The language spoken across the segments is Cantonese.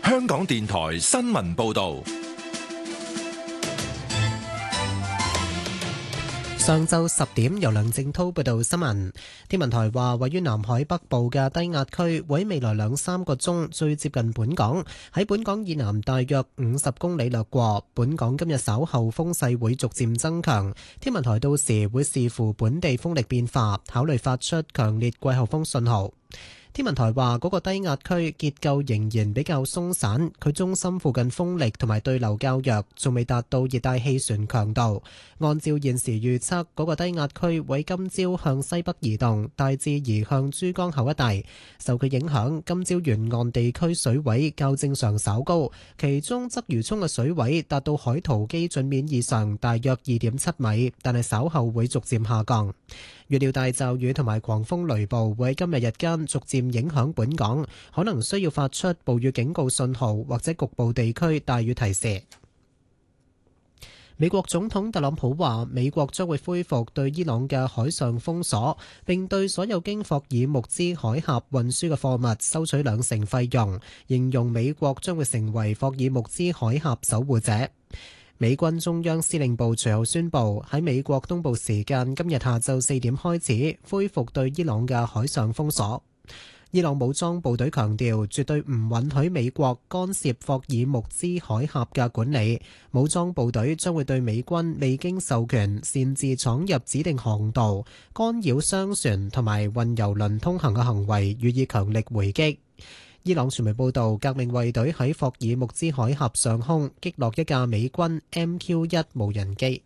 香港電台新聞報道。 上晝10點，由梁正濤報道新聞。天文台話，位於南海北部嘅低壓區會喺未來2-3個鐘最接近本港，喺本港以南大約50公里掠過。本港今日稍後風勢會逐漸增強，天文台到時會視乎本地風力變化，考慮發出強烈季候風信號。天文台話，嗰個低壓區結構仍然比較鬆散，佢中心附近風力同埋對流較弱，仲未達到熱帶氣旋強度。按照現時預測，嗰個低壓區會今朝向西北移動，大致移向珠江口一帶。受佢影響，今朝沿岸地區水位較正常稍高，其中鰂魚涌嘅水位達到海圖基準面以上大約2.7米，但係稍後會逐漸下降。預料大驟雨同埋狂風雷暴會喺今日日間逐漸影響本港，可能需要發出暴雨警告信號或者局部地區大雨提示。美國總統特朗普話，美國將會恢復對伊朗嘅海上封鎖，並對所有經霍爾木茲海峽運輸嘅貨物收取2成費用，形容美國將會成為霍爾木茲海峽守護者。美軍中央司令部隨後宣布，喺美國東部時間今日下晝4點開始恢復對伊朗嘅海上封鎖。伊朗武裝部隊強調，絕對唔允許美國干涉霍爾木茲海峽嘅管理。武裝部隊將會對美軍未經授權擅自闖入指定航道、干擾商船同埋運油輪通行嘅行為予以強力回擊。伊朗傳媒報道，革命衛隊喺霍爾木茲海峽上空擊落一架美軍 MQ-1 無人機。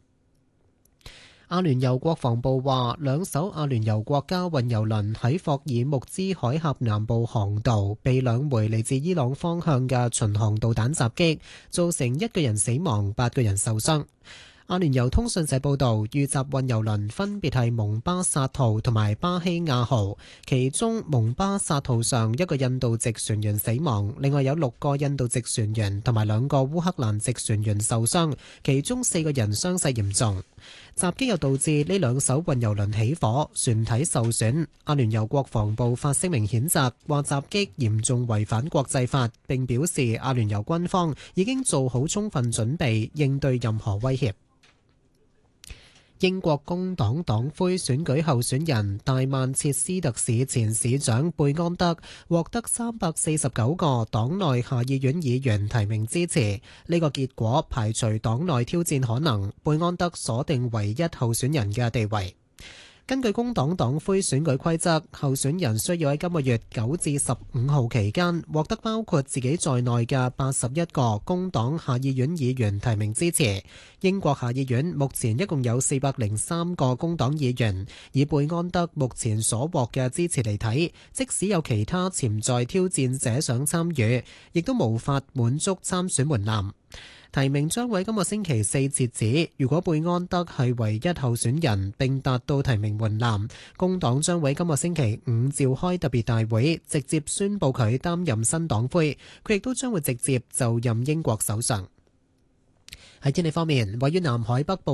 阿聯酋國防部話，2艘阿聯酋國家運油輪喺霍爾木茲海峽南部航道被2枚嚟自伊朗方向嘅巡航導彈襲擊，造成1個人死亡，8個人受傷。阿聯酋通訊社報道，遇襲運油輪分別係蒙巴薩號同埋巴希亞號，其中蒙巴薩號上1個印度籍船員死亡，另外有6個印度籍船員同埋2個烏克蘭籍船員受傷，其中4個人傷勢嚴重。襲擊又導致呢2艘運油輪起火，船體受損。阿聯酋國防部發聲明譴責，話襲擊嚴重違反國際法，並表示阿聯酋軍方已經做好充分準備應對任何威脅。英國工黨黨魁選舉候選人大曼徹斯特市前市長貝安德獲得349個黨內下議院議員提名支持，呢個結果排除黨內挑戰可能，貝安德鎖定唯一候選人嘅地位。根據工黨黨魁選舉規則，候選人需要喺今個月9至15號期間獲得包括自己在內嘅81個工黨下議院議員提名支持。英國下議院目前一共有403個工黨議員，以貝安德目前所獲嘅支持嚟睇，即使有其他潛在挑戰者想參與，亦都無法滿足參選門檻。提名將會今個星期4截止，如果貝安德係唯一候選人並達到提名門檻，工黨將會今個星期5召開特別大會，直接宣布佢擔任新黨魁，佢亦都將會直接就任英國首相。喺天氣方面，位於南海北部